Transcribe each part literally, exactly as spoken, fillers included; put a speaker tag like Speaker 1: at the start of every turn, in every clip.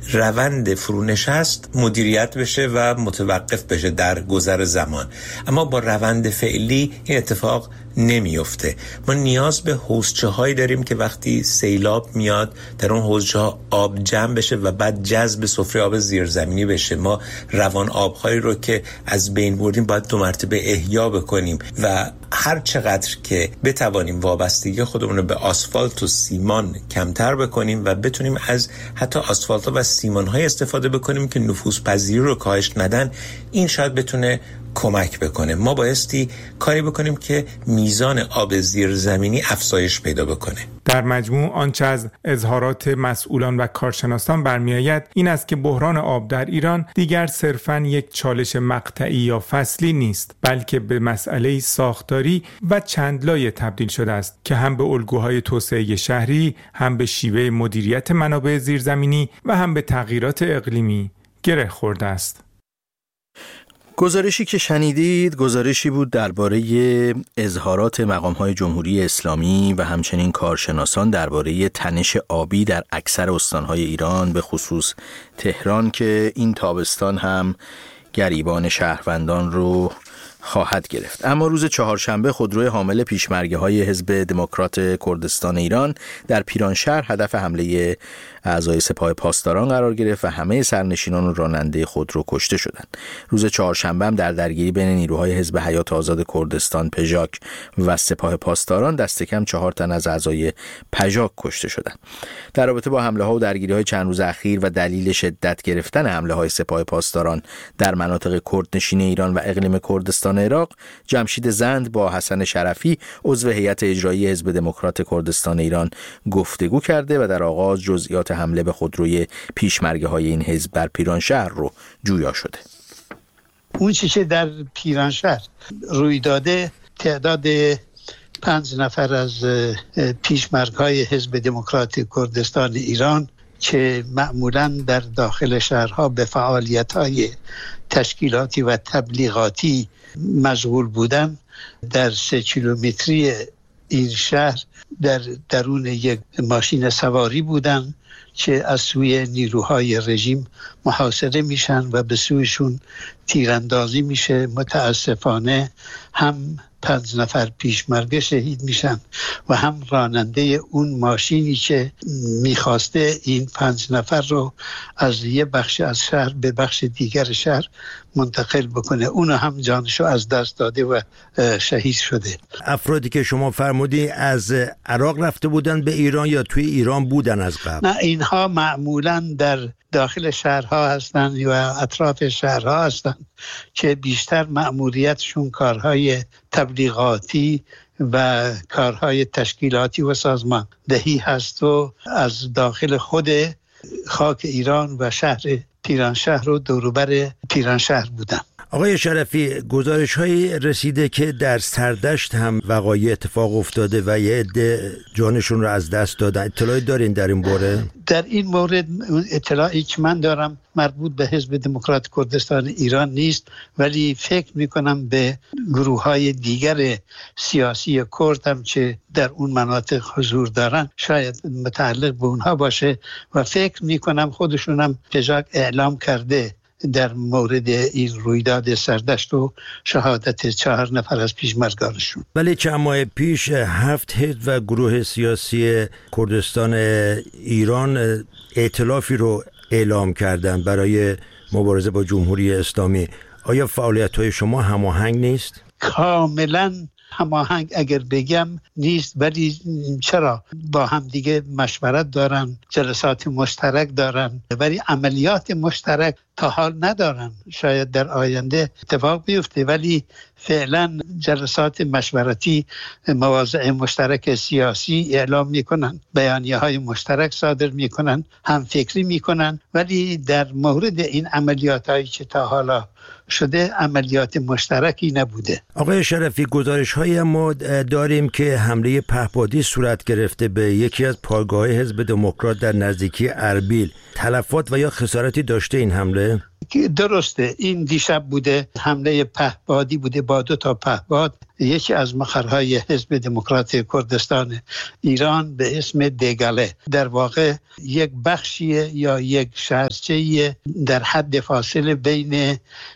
Speaker 1: روند فرونشست مدیریت بشه و متوقف بشه در گذر زمان. اما با روند فعلی این اتفاق نمیفته. ما نیاز به حوضچه هایی داریم که وقتی سیلاب میاد در اون حوضچه ها آب جمع بشه و بعد جذب سفره آب زیرزمینی بشه. ما روان آبهایی رو که از بین بردیم باید دو مرتبه احیا بکنیم و هر چقدر که بتوانیم وابستگی خودمون رو به آسفالت و سیمان کمتر بکنیم و بتونیم از حتی آسفالت و سیمان های استفاده بکنیم که نفوذ پذیری رو کاهش ندن، این شاید بتونه کمک بکنه. ما بایستی کاری بکنیم که میزان آب زیرزمینی افزایش پیدا بکنه.
Speaker 2: در مجموع آنچه از اظهارات مسئولان و کارشناسان برمیآید این است که بحران آب در ایران دیگر صرفاً یک چالش مقطعی یا فصلی نیست، بلکه به مسئله ساختاری و چندلایه تبدیل شده است که هم به الگوهای توسعه شهری، هم به شیوه مدیریت منابع زیرزمینی و هم به تغییرات اقلیمی گره خورده است.
Speaker 3: گزارشی که شنیدید گزارشی بود درباره اظهارات مقام‌های جمهوری اسلامی و همچنین کارشناسان درباره تنش آبی در اکثر استان‌های ایران، به خصوص تهران که این تابستان هم گریبان شهروندان رو خواهد گرفت. اما روز چهارشنبه خودروی حامل پیشمرگه‌های حزب دموکرات کردستان ایران در پیرانشهر هدف حمله اعضای سپاه پاسداران قرار گرفت و همه سرنشینان و راننده خودرو کشته شدند. روز چهارشنبه هم در درگیری بین نیروهای حزب حیات آزاد کردستان پژاک و سپاه پاسداران دست کم چهار تن از اعضای پژاک کشته شدند. در رابطه با حمله ها و درگیری های چند روز اخیر و دلیل شدت گرفتن حمله های سپاه پاسداران در مناطق کردنشین ایران و اقلیم کردستان عراق، جمشید زند با حسن شرفی عضو هیئت اجرایی حزب دموکرات کردستان ایران گفتگو کرده و در آغاز جزئیات حمله به خودروی پیشمرگه‌های این حزب بر پیرانشهر رو جویا شده.
Speaker 4: اون چیزی که در پیرانشهر روی داده، تعداد پنج نفر از پیشمرگ‌های حزب دموکرات کردستان ایران که معمولاً در داخل شهرها به فعالیت‌های تشکیلاتی و تبلیغاتی مشغول بودن، در سه کیلومتری این شهر در درون یک ماشین سواری بودن که از سوی نیروهای رژیم محاصره میشن و به سویشون تیراندازی میشه. متاسفانه هم پنج نفر پیشمرگه شهید میشن و هم راننده اون ماشینی که میخواسته این پنج نفر رو از یه بخش از شهر به بخش دیگر شهر منتقل بکنه، اونو هم جانشو از دست داده و شهید شده.
Speaker 5: افرادی که شما فرمودی از عراق رفته بودن به ایران یا توی ایران بودن از قبل؟
Speaker 4: نه، اینها معمولاً در داخل شهرها هستند و اطراف شهرها هستند که بیشتر مأموریتشون کارهای تبلیغاتی و کارهای تشکیلاتی و سازماندهی هست و از داخل خود خاک ایران و شهر پیرانشهر و دوروبر پیرانشهر بودن.
Speaker 5: آقای شرفی، گزارش‌هایی رسیده که در سردشت هم وقایع اتفاق افتاده و یه عده جانشون رو از دست دادن. اطلاعی دارین در این باره؟
Speaker 4: در این مورد اطلاعی که من دارم مربوط به حزب دموکرات کردستان ایران نیست، ولی فکر میکنم به گروه‌های دیگر سیاسی کرد هم که در اون مناطق حضور دارن شاید متعلق به اونها باشه و فکر میکنم خودشون هم پژاک اعلام کرده در مورد این رویداد سردشت و شهادت چهار نفر از پیشمرگانشون.
Speaker 5: ولی چند ماه پیش هفت حزب و گروه سیاسی کردستان ایران ائتلافی رو اعلام کردن برای مبارزه با جمهوری اسلامی. آیا فعالیت‌های شما هماهنگ نیست؟
Speaker 4: کاملاً هماهنگ اگر بگم نیست، ولی چرا با هم دیگه مشورت دارن، جلسات مشترک دارن، ولی عملیات مشترک تا حال ندارن. شاید در آینده اتفاق بیفته، ولی فعلا جلسات مشورتی، مواضع مشترک سیاسی اعلام میکنن، بیانیه های مشترک صادر میکنن، هم فکری میکنن، ولی در مورد این عملیات هایی که تا حالا شده عملیات مشترکی نبوده.
Speaker 5: آقای شرفی، گزارش های ما داریم که حمله پهپادی صورت گرفته به یکی از پایگاه‌های حزب دموکرات در نزدیکی اربیل. تلفات و یا خسارتی داشته این حمله؟
Speaker 4: درسته، این دیشب بوده، حمله پهپادی بوده با دو تا پهپاد. یکی از مقرهای حزب دموکرات کردستان ایران به اسم دگله، در واقع یک بخشی یا یک شهرچه در حد فاصله بین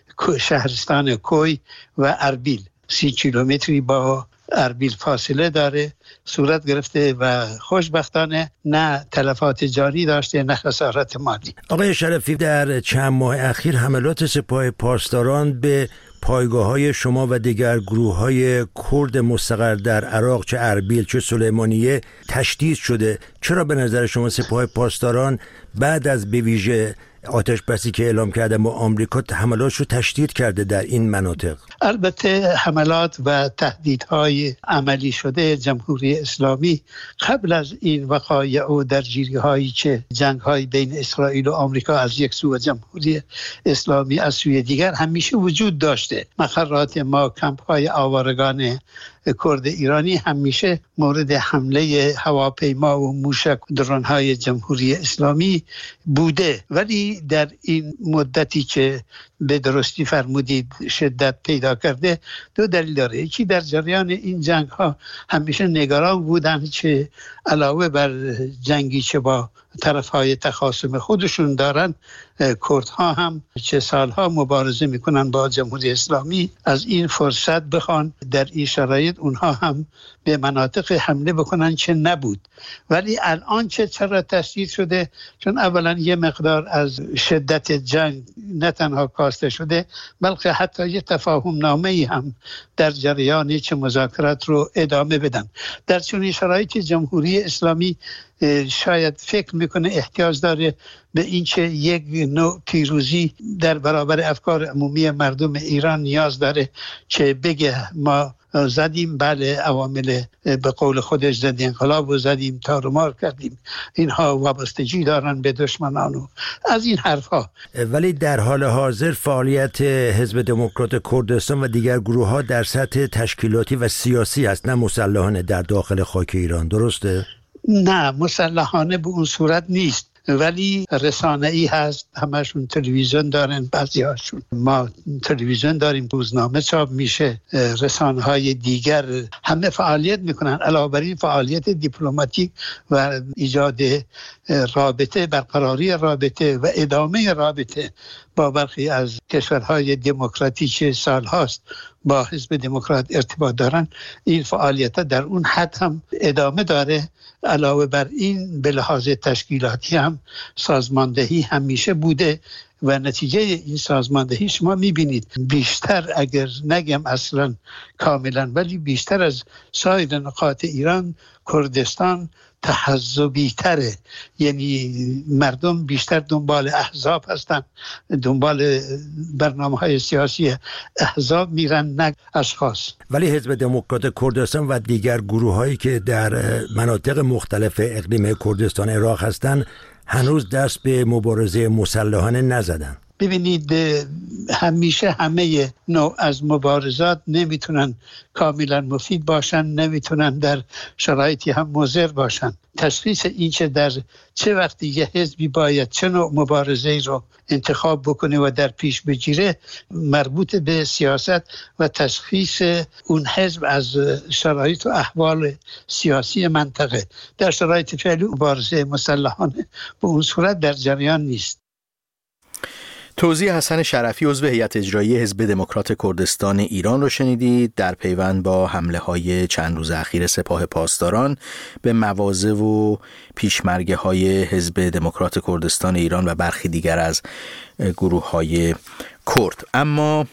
Speaker 4: شهرستان کوی و اربیل، سی کیلومتری با اربیل فاصله داره، صورت گرفته و خوشبختانه نه تلفات جانی داشته نه خسارت مالی.
Speaker 5: آقای شرفی، در چند ماه اخیر حملات سپاه پاسداران به پایگاه‌های شما و دیگر گروه‌های کرد مستقر در عراق، چه اربیل چه سلیمانیه، تشدید شده. چرا به نظر شما سپاه پاسداران بعد از به ویژه آتش بسی که اعلام کرده با آمریکا حملات رو تشدید کرده در این مناطق؟
Speaker 4: البته حملات و تهدیدهای عملی شده جمهوری اسلامی قبل از این وقایع و درگیری هایی که جنگ های بین اسرائیل و آمریکا از یک سو و جمهوری اسلامی از سوی دیگر همیشه وجود داشته. مقرات ما، کمپ های آوارگان کرد ایرانی همیشه مورد حمله هواپیما و موشک درون های جمهوری اسلامی بوده، ولی در این مدتی که به درستی فرمودید شدت پیدا کرده دو دلیل داره. یکی در جریان این جنگ ها همیشه نگران بودن که علاوه بر جنگی که با طرف های تخاصم خودشون دارن، کردها هم چه سالها مبارزه میکنن با جمهوری اسلامی، از این فرصت بخوان در این شرایط اونها هم به مناطق حمله بکنن که نبود. ولی الان چه چرا تشدید شده؟ چون اولا یه مقدار از شدت جنگ نه تنها کاسته شده، بلکه حتی یه تفاهم نامه‌ای هم در جریان چه مذاکرات رو ادامه بدن. در چنین شرایطی جمهوری اسلامی شاید فکر میکنه احتیاج داره به این که یک نوع پیروزی در برابر افکار عمومی مردم ایران نیاز داره که بگه ما زدیم، بله عوامل به قول خودش ضد انقلاب و زدیم، تار و مار کردیم، اینها وابستگی دارن به دشمنان و از این حرفها.
Speaker 5: ولی در حال حاضر فعالیت حزب دموکرات کردستان و دیگر گروه ها در سطح تشکیلاتی و سیاسی است، نه مسلحانه در داخل خاک ایران، درسته؟
Speaker 4: نه، مسلحانه به اون صورت نیست، ولی رسانه‌ای هست، همشون تلویزیون دارن، بعضی هاشون. ما تلویزیون داریم، روزنامه چاپ میشه، رسانه‌های دیگر همه فعالیت میکنن. علاوه بر این فعالیت دیپلماتیک و ایجاد رابطه، برقراری رابطه و ادامه رابطه با برخی از کشورهای دموکراتیک سال هاست با حزب دموکرات ارتباط دارن، این فعالیت در اون حد هم ادامه داره. علاوه بر این به لحاظ تشکیلاتی هم سازماندهی همیشه بوده و نتیجه این سازماندهی شما میبینید بیشتر، اگر نگم اصلا کاملا، ولی بیشتر از سایر نقاط ایران کردستان تحزبی تره، یعنی مردم بیشتر دنبال احزاب هستن، دنبال برنامه های سیاسی احزاب میرن نه اشخاص.
Speaker 5: ولی حزب دموکرات کردستان و دیگر گروه هایی که در مناطق مختلف اقلیم کردستان عراق هستن هنوز دست به مبارزه مسلحانه نزدن.
Speaker 4: ببینید همیشه همه نوع از مبارزات نمیتونن کاملا مفید باشن، نمیتونن در شرایطی هم مضر باشن. تشخیص این که در چه وقتی یه حزبی باید چه نوع مبارزه رو انتخاب بکنه و در پیش بگیره مربوط به سیاست و تشخیص اون حزب از شرایط و احوال سیاسی منطقه. در شرایط فعلی مبارزه مسلحانه به اون صورت در جریان نیست.
Speaker 3: توضیح حسن شرفی عضو هیئت اجرایی حزب دموکرات کردستان ایران رو شنیدید در پیوند با حمله های چند روز اخیر سپاه پاسداران به مواضع و پیشمرگه های حزب دموکرات کردستان ایران و برخی دیگر از گروه های کرد. اما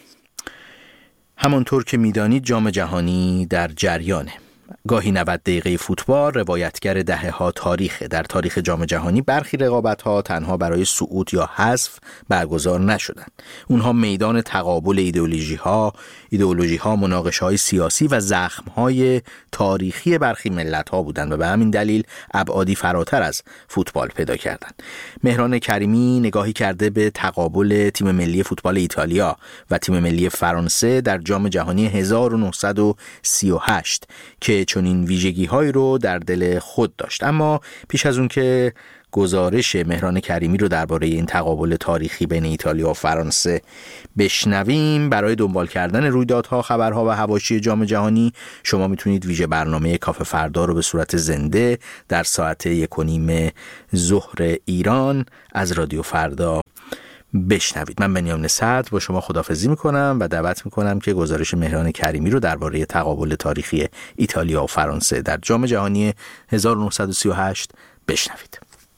Speaker 3: همانطور که میدانید جام جهانی در جریانه. گاهی نود دقیقه فوتبال روایتگر دهه ها تاریخه. در تاریخ جام جهانی برخی رقابت ها تنها برای صعود یا حذف برگزار نشدند. اونها میدان تقابل ایدئولوژی ها، ایدئولوژی ها، مناقشه های سیاسی و زخم های تاریخی برخی ملت ها بودند و به همین دلیل ابعادی فراتر از فوتبال پیدا کردند. مهران کریمی نگاهی کرده به تقابل تیم ملی فوتبال ایتالیا و تیم ملی فرانسه در جام جهانی هزار و نهصد و سی و هشت که چون این ویژگی های رو در دل خود داشت. اما پیش از اون که گزارش مهران کریمی رو درباره این تقابل تاریخی بین ایتالیا و فرانسه بشنویم. برای دنبال کردن رویدادها، خبرها و حواشی جام جهانی شما میتونید ویژه برنامه کافه فردا رو به صورت زنده در ساعت یک و نیم ظهر ایران از رادیو فردا بشنوید. من بنیامین صدر با شما خداحافظی میکنم و دعوت میکنم که گزارش مهران کریمی رو درباره تقابل تاریخی ایتالیا و فرانسه در جام جهانی هزار و نهصد و سی و هشت بشنوید.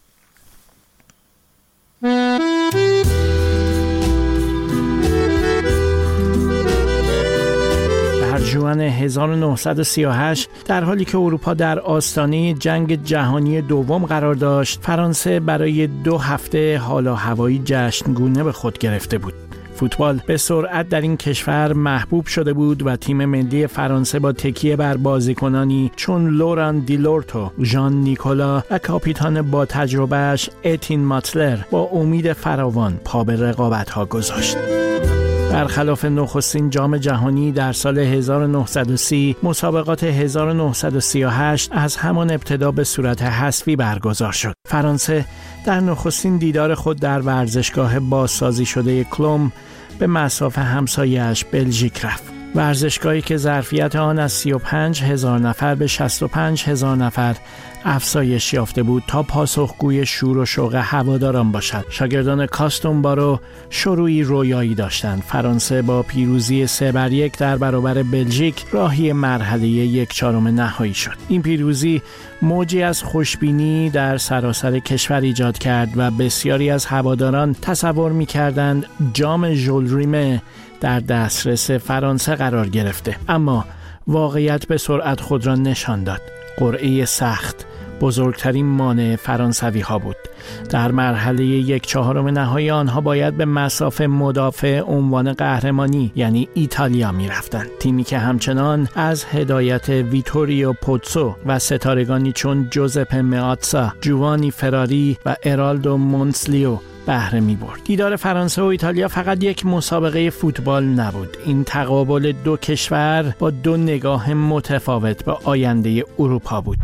Speaker 6: در ژوئن هزار و نهصد و سی و هشت در حالی که اروپا در آستانه جنگ جهانی دوم قرار داشت، فرانسه برای دو هفته حال و هوایی جشنگونه به خود گرفته بود. فوتبال به سرعت در این کشور محبوب شده بود و تیم ملی فرانسه با تکیه بر بازیکنانی چون لوران دیلورتو، ژان نیکولا و کاپیتان با تجربهش اتین ماتلر با امید فراوان پا به رقابت‌ها گذاشت. برخلاف نخستین جام جهانی در سال هزار و نهصد و سی، مسابقات هزار و نهصد و سی و هشت از همان ابتدا به صورت حذفی برگزار شد. فرانسه در نخستین دیدار خود در ورزشگاه بازسازی شده کلوم به مصاف همسایه‌اش بلژیک رفت. ورزشگاهی که ظرفیت آن از سی و پنج هزار نفر به شصت و پنج هزار نفر افزایش یافته بود تا پاسخگوی شور و شوق هواداران باشد. شاگردان کاستوم بارو شروعی رویایی داشتند. فرانسه با پیروزی سه بر یک در برابر بلژیک راهی مرحله یک چهارم نهایی شد. این پیروزی موجی از خوشبینی در سراسر کشور ایجاد کرد و بسیاری از هواداران تصور می‌کردند جام ژول ریمه در دسترس فرانسه قرار گرفته، اما واقعیت به سرعت خود را نشان داد. قرعه سخت بزرگترین مانع فرانسوی ها بود. در مرحله یک چهارم نهایی آنها باید به مصاف مدافع عنوان قهرمانی یعنی ایتالیا می رفتند. تیمی که همچنان از هدایت ویتوریو پوتسو و ستارگانی چون جوزپه مئاتسا، جوانی فراری و ارالدو مونسلیو بهره می برد. دیدار فرانسه و ایتالیا فقط یک مسابقه فوتبال نبود. این تقابل دو کشور با دو نگاه متفاوت به آینده اروپا بود.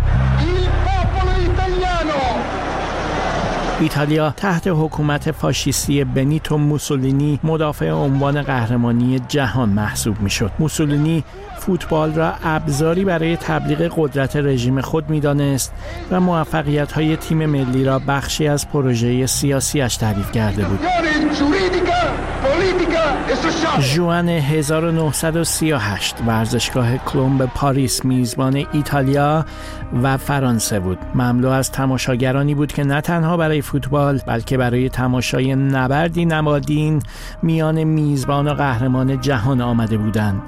Speaker 6: ایتالیا تحت حکومت فاشیستی بنیتو موسولینی مدافع عنوان قهرمانی جهان محسوب میشد. موسولینی فوتبال را ابزاری برای تبلیغ قدرت رژیم خود می‌دانست و موفقیت‌های تیم ملی را بخشی از پروژه سیاسیش تعریف کرده بود. ژوئن هزار و نهصد و سی و هشت ورزشگاه کلوم پاریس میزبان ایتالیا و فرانسه بود. مملو از تماشاگرانی بود که نه تنها برای فوتبال بلکه برای تماشای نبردی نمادین میان میزبان و قهرمان جهان آمده بودند.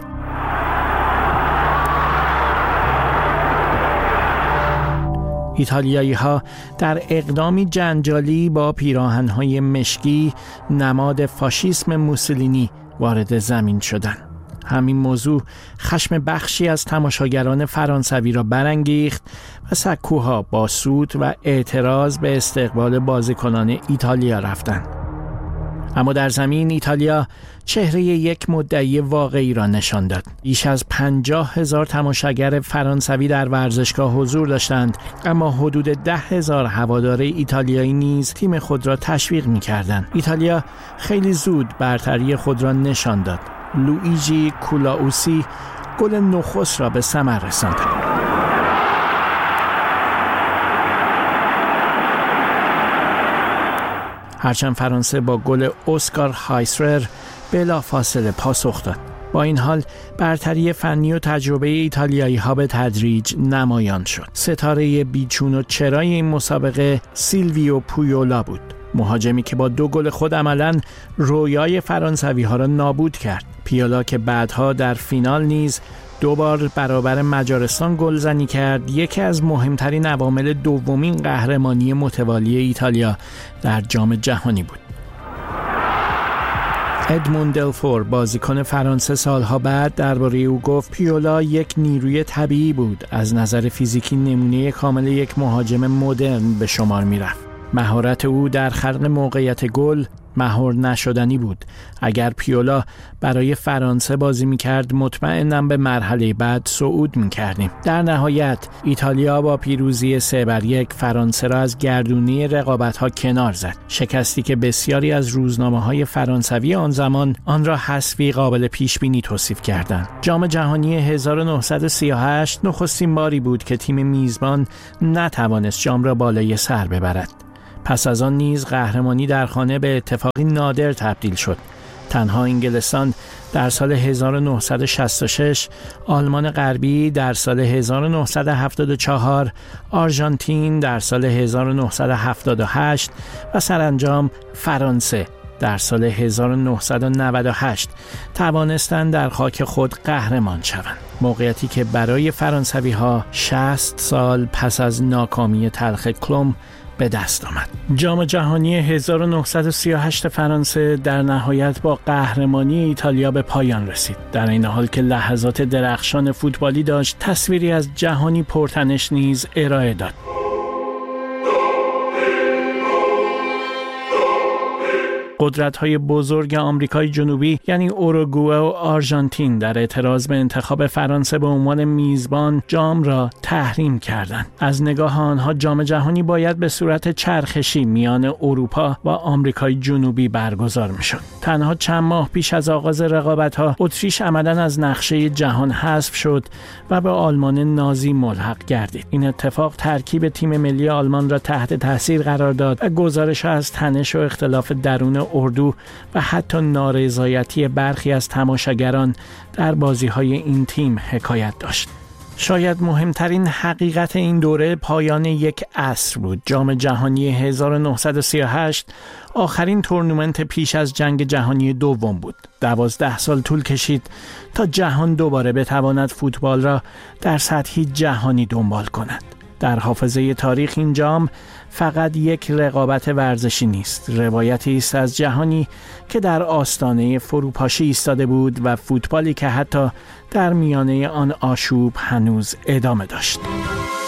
Speaker 6: ایتالیایی ها در اقدامی جنجالی با پیراهن‌های مشکی نماد فاشیسم موسولینی وارد زمین شدند. همین موضوع خشم بخشی از تماشاگران فرانسوی را برانگیخت و سکوها با سوت و اعتراض به استقبال بازیکنان ایتالیا رفتند. اما در زمین ایتالیا چهره یک مدعی واقعی را نشان داد. بیش از پنجاه هزار تماشاگر فرانسوی در ورزشگاه حضور داشتند، اما حدود ده هزار هوادار ایتالیایی نیز تیم خود را تشویق می‌کردند. ایتالیا خیلی زود برتری خود را نشان داد. لوئیجی کولاوسی گل نخست را به ثمر رساند. هرچند فرانسه با گل اسکار هایسرر بلافاصله پاسخ داد. با این حال برتری فنی و تجربه ایتالیایی ها به تدریج نمایان شد. ستاره بیچون و چرای این مسابقه سیلویو پویولا بود. مهاجمی که با دو گل خود عملاً رویای فرانسوی ها را نابود کرد. پیولا که بعدها در فینال نیز دو بار برابر مجارستان گلزنی کرد، یکی از مهمترین عوامل دومین قهرمانی متوالی ایتالیا در جام جهانی بود. ادمون دلفور بازیکن فرانسه سالها بعد درباره او گفت پیولا یک نیروی طبیعی بود، از نظر فیزیکی نمونه کامل یک مهاجم مدرن به شمار می‌رفت. مهارت او در خلق موقعیت گل، مهار نشدنی بود. اگر پیولا برای فرانسه بازی می‌کرد مطمئنم به مرحله بعد صعود می‌کردیم. در نهایت ایتالیا با پیروزی سه بر یک فرانسه را از گردونی رقابت‌ها کنار زد. شکستی که بسیاری از روزنامه‌های فرانسوی آن زمان آن را حذفی قابل پیش‌بینی توصیف کردند. جام جهانی هزار و نهصد و سی و هشت نخستین باری بود که تیم میزبان نتوانست جام را بالای سر ببرد. پس از آن نیز قهرمانی در خانه به اتفاقی نادر تبدیل شد. تنها انگلستان در سال هزار و نهصد و شصت و شش، آلمان غربی در سال هزار و نهصد و هفتاد و چهار، آرژانتین در سال هزار و نهصد و هفتاد و هشت و سرانجام فرانسه در سال هزار و نهصد و نود و هشت توانستند در خاک خود قهرمان شوند. موقعیتی که برای فرانسوی‌ها شصت سال پس از ناکامی تلخ کلوم به دست آمد. جام جهانی هزار و نهصد و سی و هشت فرانسه در نهایت با قهرمانی ایتالیا به پایان رسید. در این حال که لحظات درخشان فوتبالی داشت، تصویری از جهانی پرتنش نیز ارائه داد. قدرت‌های بزرگ آمریکای جنوبی یعنی اوروگوئه و آرژانتین در اعتراض به انتخاب فرانسه به عنوان میزبان جام را تحریم کردند. از نگاه آنها جام جهانی باید به صورت چرخشی میان اروپا و آمریکای جنوبی برگزار می‌شد. تنها چند ماه پیش از آغاز رقابت‌ها اتریش عمداً از نقشه جهان حذف شد و به آلمان نازی ملحق گردید. این اتفاق ترکیب تیم ملی آلمان را تحت تاثیر قرار داد و گزارش از تنش و اختلاف درون اردو و حتی نارضایتی برخی از تماشاگران در بازی‌های این تیم حکایت داشت. شاید مهمترین حقیقت این دوره پایان یک عصر بود. جام جهانی هزار و نهصد و سی و هشت آخرین تورنمنت پیش از جنگ جهانی دوم بود. دوازده سال طول کشید تا جهان دوباره بتواند فوتبال را در سطحی جهانی دنبال کند. در حافظه تاریخ این جام فقط یک رقابت ورزشی نیست، روایتی است از جهانی که در آستانه فروپاشی ایستاده بود و فوتبالی که حتی در میانه آن آشوب هنوز ادامه داشت.